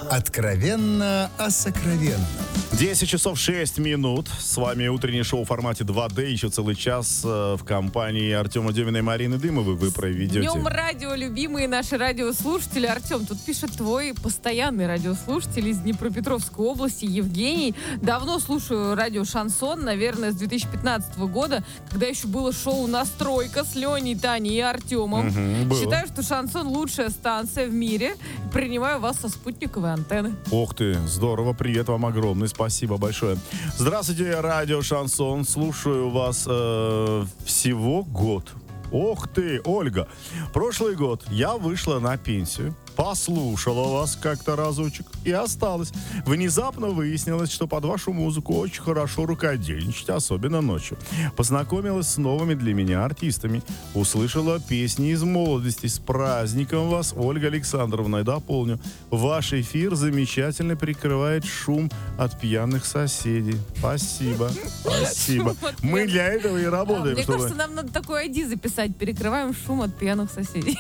Откровенно о сокровенном. 10 часов 6 минут. С вами утреннее шоу в формате 2D. Еще целый час в компании Артема Демина и Марины Дымовой вы проведете. Днем радио, любимые наши радиослушатели. Артем, тут пишет твой постоянный радиослушатель из Днепропетровской области Евгений. Давно слушаю радио «Шансон», наверное, с 2015 года, когда еще было шоу «Настройка» с Леней, Таней и Артемом. Считаю, что «Шансон» лучшая станция в мире. Принимаю вас со спутниковой антенны. Ох ты, здорово, привет вам огромный, спасибо большое. Здравствуйте, радио «Шансон», слушаю вас всего год. Ох ты, Ольга, прошлый год я вышла на пенсию, послушала вас как-то разочек и осталась. Внезапно выяснилось, что под вашу музыку очень хорошо рукодельничать, особенно ночью. Познакомилась с новыми для меня артистами. Услышала песни из молодости. С праздником вас, Ольга Александровна. И дополню, ваш эфир замечательно прикрывает шум от пьяных соседей. Спасибо, спасибо. Мы для этого и работаем. Мне кажется, нам надо такой ID записать. Перекрываем шум от пьяных соседей.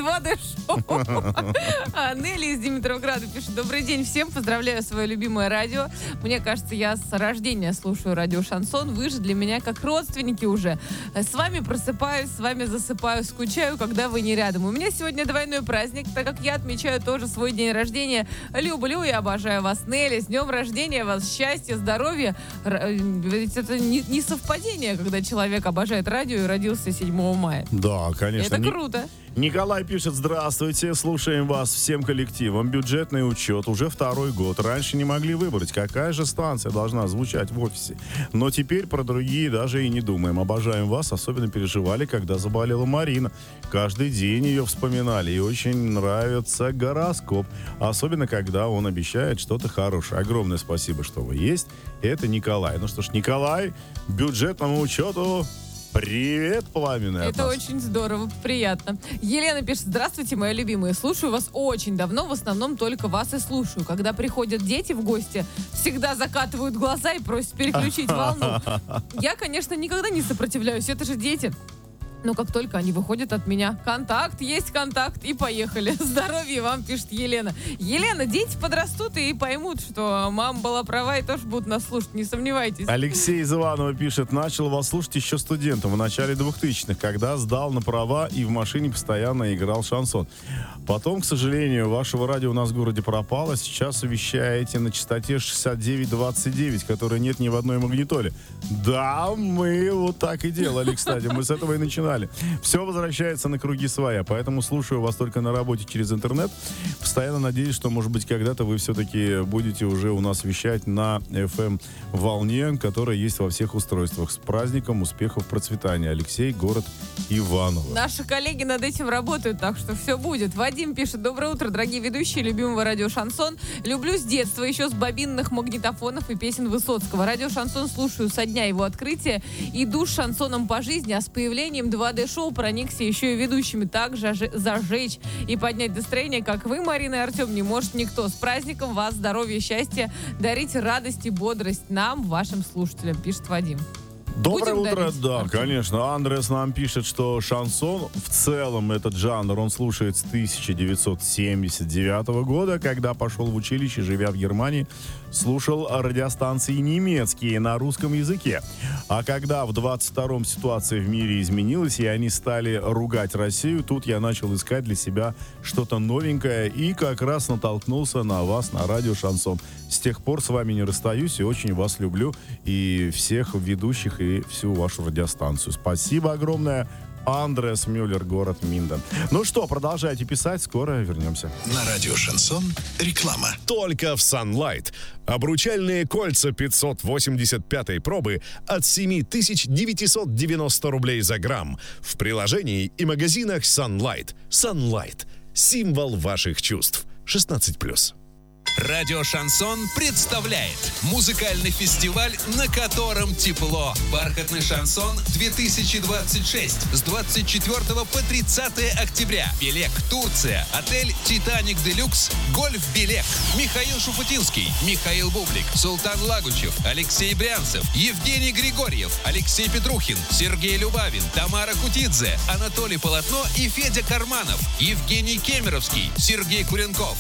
2D-шоу. Нелли из Димитровграда пишет: добрый день всем, поздравляю свое любимое радио. Мне кажется, я с рождения слушаю радио «Шансон». Вы же для меня как родственники уже. С вами просыпаюсь, с вами засыпаю, скучаю, когда вы не рядом. У меня сегодня двойной праздник, так как я отмечаю тоже свой день рождения. Люблю и обожаю вас, Нелли. С днем рождения вас, счастья, здоровья. Ведь это не совпадение, когда человек обожает радио и родился 7 мая. Да, конечно. Это круто. Николай пишет: здравствуйте, слушаем вас всем коллективом. Бюджетный учет уже второй год. Раньше не могли выбрать, какая же станция должна звучать в офисе. Но теперь про другие даже и не думаем. Обожаем вас, особенно переживали, когда заболела Марина. Каждый день ее вспоминали. И очень нравится гороскоп. Особенно, когда он обещает что-то хорошее. Огромное спасибо, что вы есть. Это Николай. Ну что ж, Николай, бюджетному учету... Привет, пламенный. Это очень здорово, приятно. Елена пишет: здравствуйте, мои любимые. Слушаю вас очень давно, в основном только вас и слушаю. Когда приходят дети в гости, всегда закатывают глаза и просят переключить волну. Я, конечно, никогда не сопротивляюсь, это же дети. Но как только они выходят от меня, контакт, есть контакт, и поехали. Здоровья вам, пишет Елена. Елена, дети подрастут и поймут, что мама была права и тоже будут нас слушать, не сомневайтесь. Алексей из Иванова пишет: начал вас слушать еще студентом в начале 2000-х, когда сдал на права и в машине постоянно играл шансон. Потом, к сожалению, вашего радио у нас в городе пропало. Сейчас вещаете на частоте 6929, которой нет ни в одной магнитоле. Да, мы вот так и делали, кстати. Мы с этого и начинали. Все возвращается на круги своя, поэтому слушаю вас только на работе через интернет. Постоянно надеюсь, что, может быть, когда-то вы все-таки будете уже у нас вещать на FM-волне, которая есть во всех устройствах. С праздником, успехов, процветания. Алексей, город Иваново. Наши коллеги над этим работают, так что все будет. Вадим пишет: доброе утро, дорогие ведущие любимого радио «Шансон». Люблю с детства, еще с бобинных магнитофонов и песен Высоцкого. Радио «Шансон» слушаю со дня его открытия. Иду с шансоном по жизни, а с появлением 2D-шоу проникся еще и ведущими. Так же зажечь и поднять настроение, как вы, Марина и Артем, не может никто. С праздником вас, здоровья, счастья. Дарите радость и бодрость нам, вашим слушателям, пишет Вадим. Доброе Будем утро, дарить, да, Артем? конечно. Андрес нам пишет, что шансон в целом, этот жанр, он слушает с 1979 года, когда пошел в училище, живя в Германии, слушал радиостанции немецкие на русском языке. А когда в 22-м ситуация в мире изменилась, и они стали ругать Россию, тут я начал искать для себя что-то новенькое и как раз натолкнулся на вас, на радио «Шансон». С тех пор с вами не расстаюсь и очень вас люблю, и всех ведущих, и всю вашу радиостанцию. Спасибо огромное. Андрес Мюллер, город Минден. Ну что, продолжайте писать, скоро вернемся. На радио «Шансон» реклама. Только в Sunlight. Обручальные кольца 585-й пробы от 7990 рублей за грамм. В приложении и магазинах Sunlight. Sunlight. Символ ваших чувств. 16+. Радио «Шансон» представляет музыкальный фестиваль, на котором тепло. «Бархатный шансон 2026» с 24 по 30 октября. Белек, Турция. Отель «Титаник Делюкс». Гольф-Белек. Михаил Шуфутинский, Михаил Бублик, Султан Лагучев, Алексей Брянцев, Евгений Григорьев, Алексей Петрухин, Сергей Любавин, Тамара Кутидзе, Анатолий Полотно и Федя Карманов, Евгений Кемеровский, Сергей Куренков,